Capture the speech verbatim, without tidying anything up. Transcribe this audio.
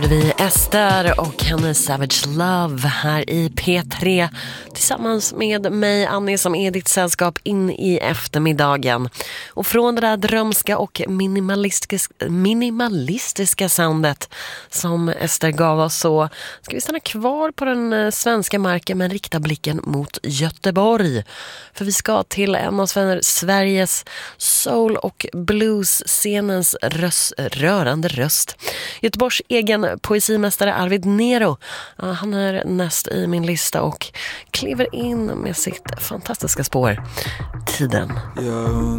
Vi är Ester och hennes Savage Love här i P tre tillsammans med mig, Annie, som är ditt sällskap in i eftermiddagen. Och från det där drömska och minimalistiska, minimalistiska soundet som Ester gav oss, så ska vi stanna kvar på den svenska marken men rikta blicken mot Göteborg. För vi ska till en av Sveriges soul- och blues-scenens röst, rörande röst. Göteborgs egen poesimästare Arvid Nero. Han är näst i min lista och kliver in med sitt fantastiska spår Tiden. Jag